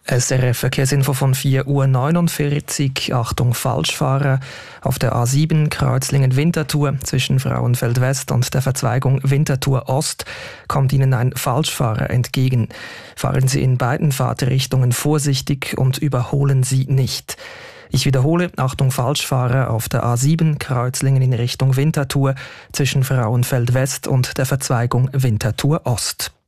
SRF Verkehrsinfo von 4:49 Uhr. Achtung, Falschfahrer. Auf der A7 Kreuzlingen-Winterthur zwischen Frauenfeld West und der Verzweigung Winterthur Ost kommt Ihnen ein Falschfahrer entgegen. Fahren Sie in beiden Fahrtrichtungen vorsichtig und überholen Sie nicht. Ich wiederhole, Achtung, Falschfahrer auf der A7 Kreuzlingen in Richtung Winterthur zwischen Frauenfeld West und der Verzweigung Winterthur Ost.